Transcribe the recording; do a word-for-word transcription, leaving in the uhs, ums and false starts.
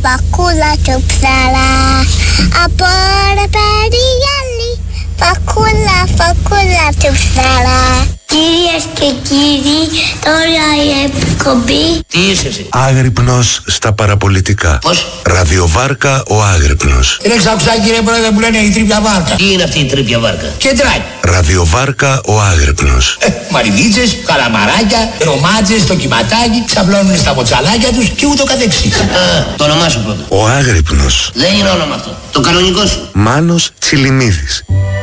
φακούλα του ψαρά. Από ρε περιγυάλι, φακούλα, φακούλα του ψαρά. Κυρίες και κύριοι, τώρα η εκπομπή. Τι είσαι εσύ? Άγρυπνος στα παραπολιτικά. Πώς? Ραδιοβάρκα ο Άγρυπνος. Δεν ξακουστά κύριε πρόεδρε που λένε η τρίπια βάρκα. Τι είναι αυτή η τρίπια βάρκα? Κεντράκι. Ραδιοβάρκα ο Άγρυπνος. Ε, μαριδίτσες, καλαμαράκια, ρομάτζες, στο κυματάκι, ξαπλώνουν στα μποτσαλάκια τους και ούτω καθεξής. Α, το όνομά σου πρώτα. Ο Άγρυπνος. Δεν είναι όνομα αυτό. Το κανονικό σου. Μάνος Τσιλιμίδης.